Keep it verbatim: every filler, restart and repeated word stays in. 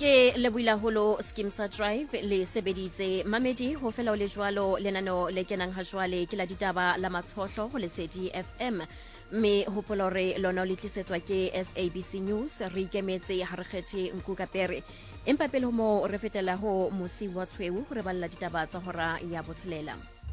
Ke Lebohile holo Skimsa Drive le sebeditse mamedi ho fela o le jwalo lenano le kenang ha jwale ke la ditaba la matshohlo ho Lesedi F M me hopola re lona le tlisetswa ke S A B C News re ikemetse ha re kgethe Nkuka Pere empa pele ho mo re fetela ho mosi wa tshweu re balla ditaba tsa hora ya botshelela.